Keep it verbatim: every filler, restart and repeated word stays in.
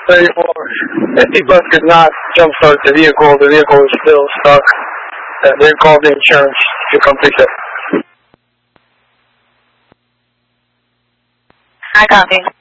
thirty-four. If the bus could not jumpstart the vehicle, the vehicle is still stuck. Uh, they called the insurance to come fix it. I copy.